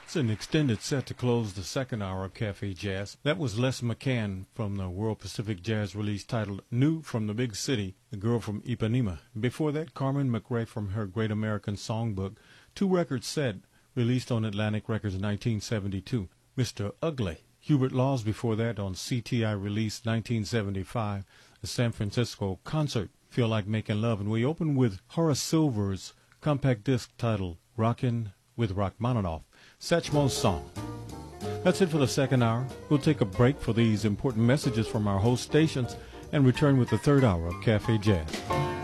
It's an extended set to close the second hour of Cafe Jazz. That was Les McCann from the World Pacific Jazz release titled New from the Big City, The Girl from Ipanema. Before that, Carmen McRae from her Great American Songbook, two records set, released on Atlantic Records in 1972. Mr. Ugly. Hubert Laws before that on CTI release 1975, the San Francisco Concert, Feel Like Making Love. And we open with Horace Silver's compact disc titled Rockin' with Rachmaninoff, Satchmo's song. That's it for the second hour. We'll take a break for these important messages from our host stations and return with the third hour of Cafe Jazz.